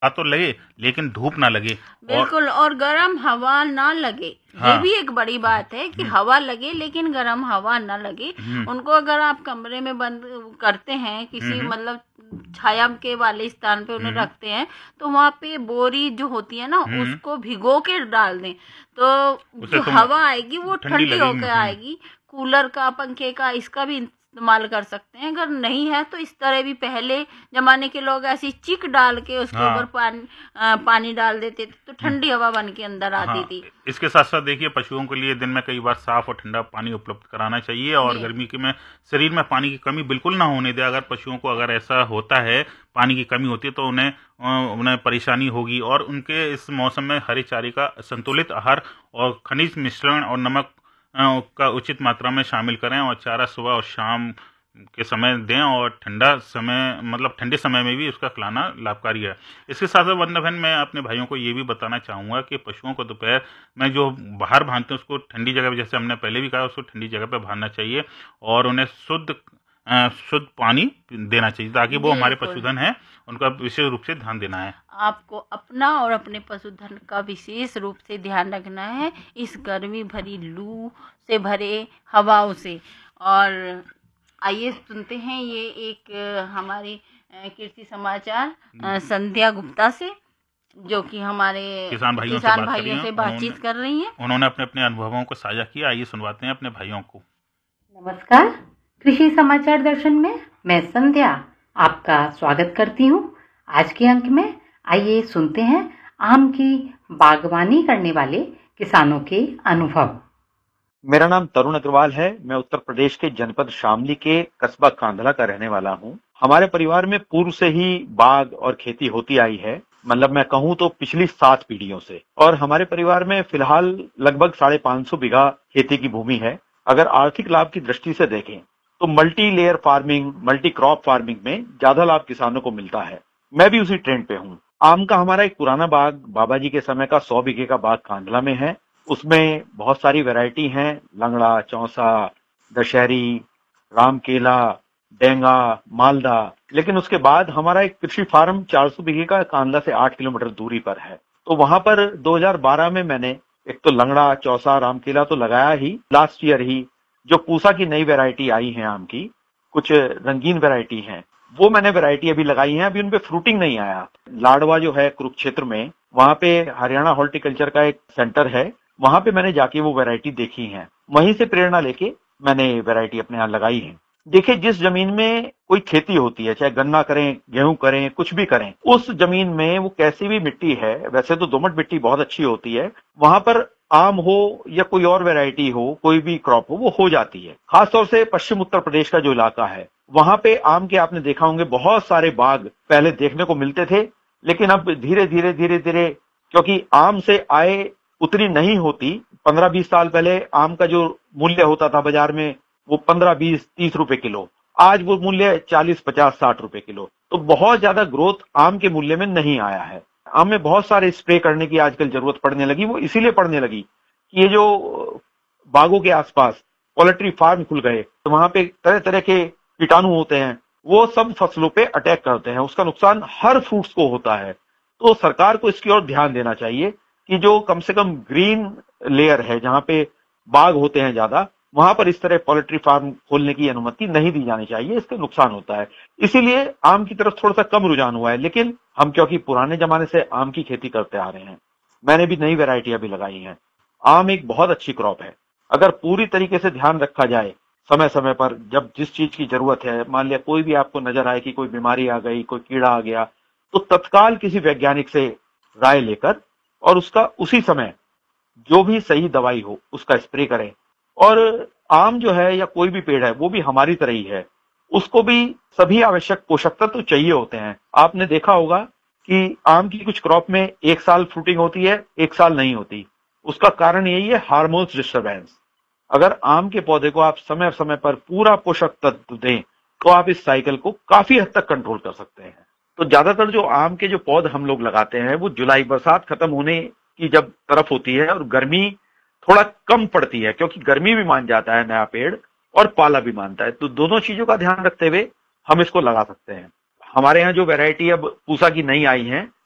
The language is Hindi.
तो लगे लेकिन धूप ना लगे। बिल्कुल, और गर्म हवा ना लगे। हाँ। ये भी एक बड़ी बात है कि हवा लगे लेकिन गर्म हवा ना लगे। उनको अगर आप कमरे में बंद करते हैं, किसी मतलब छाया के वाले स्थान पे उन्हें रखते हैं, तो वहाँ पे बोरी जो होती है ना, उसको भिगो के डाल दें, तो जो हवा आएगी वो ठंडी होकर आएगी। कूलर का, पंखे का, इसका भी इस्तेमाल कर सकते हैं। अगर नहीं है तो इस तरह भी पहले जमाने के लोग ऐसी चिक डाल के उसके ऊपर पानी डाल देते थे, तो ठंडी हवा बन के अंदर आती थी। इसके साथ साथ देखिए, पशुओं के लिए दिन में कई बार साफ और ठंडा पानी उपलब्ध कराना चाहिए, और गर्मी के में शरीर में पानी की कमी बिल्कुल ना होने दे। अगर पशुओं को अगर ऐसा होता है, पानी की कमी होती है, तो उन्हें परेशानी होगी। और उनके इस मौसम में हरे चारे का संतुलित आहार और खनिज मिश्रण और नमक का उचित मात्रा में शामिल करें, और चारा सुबह और शाम के समय दें, और ठंडा समय मतलब ठंडे समय में भी उसका खिलाना लाभकारी है। इसके साथ साथ वंदना बहन, मैं अपने भाइयों को ये भी बताना चाहूँगा कि पशुओं को दोपहर में जो बाहर बांधते हैं उसको ठंडी जगह पे, जैसे हमने पहले भी कहा, उसको ठंडी जगह पे बांधना चाहिए, और उन्हें शुद्ध पानी देना चाहिए, ताकि वो हमारे पशुधन है, उनका विशेष रूप से ध्यान देना है। आपको अपना और अपने पशुधन का विशेष रूप से ध्यान रखना है इस गर्मी भरी लू से भरे हवाओं से। और आइए सुनते हैं ये एक हमारी कृषि समाचार संध्या गुप्ता से, जो कि हमारे किसान भाइयों से बातचीत कर रही हैं। उन्होंने अपने अपने अनुभवों को साझा किया। आइए सुनवाते हैं अपने भाइयों को। नमस्कार, कृषि समाचार दर्शन में मैं संध्या आपका स्वागत करती हूँ। आज के अंक में आइए सुनते हैं आम की बागवानी करने वाले किसानों के अनुभव। मेरा नाम तरुण अग्रवाल है। मैं उत्तर प्रदेश के जनपद शामली के कस्बा कांधला का रहने वाला हूँ। हमारे परिवार में पूर्व से ही बाग और खेती होती आई है, मतलब मैं कहूँ तो पिछली 7 पीढ़ियों से। और हमारे परिवार में फिलहाल लगभग 550 बीघा खेती की भूमि है। अगर आर्थिक लाभ की दृष्टि से देखें तो multi layer farming, multi crop farming में ज्यादा लाभ किसानों को मिलता है। मैं भी उसी ट्रेंड पे हूँ। आम का हमारा एक पुराना बाग, बाबा जी के समय का 100 बीघे का बाग कांधला में है। उसमें बहुत सारी वैरायटी हैं, लंगड़ा, चौसा, दशहरी, रामकेला, डेंगा, मालदा। लेकिन उसके बाद हमारा एक कृषि फार्म 400 बीघे का कांधला से 8 किलोमीटर दूरी पर है। तो वहां पर 2012 में मैंने एक तो लंगड़ा, चौसा, रामकेला तो लगाया ही। लास्ट ईयर ही जो पूसा की नई वैरायटी आई है आम की, कुछ रंगीन वैरायटी है, वो मैंने वैरायटी अभी लगाई है। अभी उनपे फ्रूटिंग नहीं आया। लाडवा जो है कुरुक्षेत्र में, वहां पे हरियाणा हॉर्टिकल्चर का एक सेंटर है, वहां पे मैंने जाके वो वैरायटी देखी है। वहीं से प्रेरणा लेके मैंने वैरायटी अपने यहाँ लगाई है। देखिए, जिस जमीन में कोई खेती होती है, चाहे गन्ना करें, गेहूं करें, कुछ भी करें, उस जमीन में वो कैसी भी मिट्टी है, वैसे तो दोमट मिट्टी बहुत अच्छी होती है, वहां पर आम हो या कोई और वैरायटी हो, कोई भी क्रॉप हो, वो हो जाती है। खासतौर से पश्चिम उत्तर प्रदेश का जो इलाका है, वहां पे आम के आपने देखा होंगे बहुत सारे बाग पहले देखने को मिलते थे। लेकिन अब धीरे धीरे क्योंकि आम से आय उतनी नहीं होती, 15-20 साल पहले आम का जो मूल्य होता था बाजार में वो 15-20-30 रुपए किलो, आज वो मूल्य 40-50-60 रुपए किलो। तो बहुत ज्यादा ग्रोथ आम के मूल्य में नहीं आया है। आम में बहुत सारे स्प्रे करने की आजकल जरूरत पड़ने लगी। वो इसीलिए पड़ने लगी कि ये जो बागों के आसपास पोल्ट्री फार्म खुल गए, तो वहां पे तरह तरह के कीटाणु होते हैं, वो सब फसलों पे अटैक करते हैं। उसका नुकसान हर फ्रूट्स को होता है। तो सरकार को इसकी ओर ध्यान देना चाहिए कि जो कम से कम ग्रीन लेयर है, जहां पे बाग होते हैं ज्यादा, वहां पर इस तरह पोल्ट्री फार्म खोलने की अनुमति नहीं दी जानी चाहिए। इसका नुकसान होता है। इसीलिए आम की तरफ थोड़ा सा कम रुझान हुआ है। लेकिन हम क्योंकि पुराने जमाने से आम की खेती करते आ रहे हैं, मैंने भी नई वैरायटी अभी लगाई है। आम एक बहुत अच्छी क्रॉप है। अगर पूरी तरीके से ध्यान रखा जाए, समय समय पर जब जिस चीज की जरूरत है, मान लिया कोई भी आपको नजर आए कि कोई बीमारी आ गई, कोई कीड़ा आ गया, तो तत्काल किसी वैज्ञानिक से राय लेकर और उसका उसी समय जो भी सही दवाई हो उसका स्प्रे करें। और आम जो है या कोई भी पेड़ है, वो भी हमारी तरह ही है, उसको भी सभी आवश्यक पोषक तत्व तो चाहिए होते हैं। आपने देखा होगा कि आम की कुछ क्रॉप में 1 साल फ्रूटिंग होती है, 1 साल नहीं होती। उसका कारण यही है हार्मोन्स डिस्टर्बेंस। अगर आम के पौधे को आप समय समय पर पूरा पोषक तत्व दें तो आप इस साइकिल को काफी हद तक कंट्रोल कर सकते हैं। तो ज्यादातर जो आम के जो पौधे हम लोग लगाते हैं वो जुलाई, बरसात खत्म होने की जब तरफ होती है और गर्मी थोड़ा कम पड़ती है, क्योंकि गर्मी भी मान जाता है नया पेड़ और पाला भी मानता है। तो दोनों चीजों का ध्यान रखते हुए हम इसको लगा सकते हैं। हमारे यहाँ जो वैरायटी अब पूसा की नई आई है,